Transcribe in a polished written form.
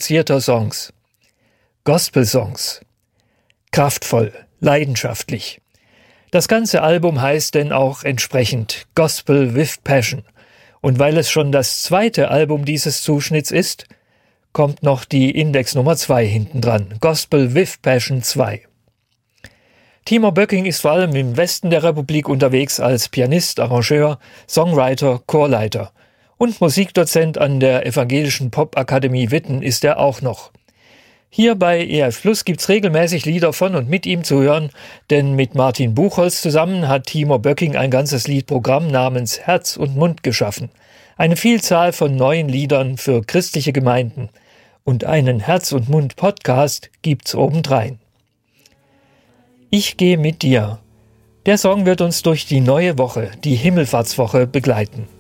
produzierter Songs. Gospel-Songs. Kraftvoll, leidenschaftlich. Das ganze Album heißt denn auch entsprechend Gospel with Passion. Und weil es schon das zweite Album dieses Zuschnitts ist, kommt noch die Index Nummer 2 hinten dran. Gospel with Passion 2. Timo Böcking ist vor allem im Westen der Republik unterwegs als Pianist, Arrangeur, Songwriter, Chorleiter. Und Musikdozent an der Evangelischen Popakademie Witten ist er auch noch. Hier bei EF Plus gibt's regelmäßig Lieder von und mit ihm zu hören, denn mit Martin Buchholz zusammen hat Timo Böcking ein ganzes Liedprogramm namens Herz und Mund geschaffen. Eine Vielzahl von neuen Liedern für christliche Gemeinden. Und einen Herz und Mund Podcast gibt's obendrein. Ich gehe mit dir. Der Song wird uns durch die neue Woche, die Himmelfahrtswoche, begleiten.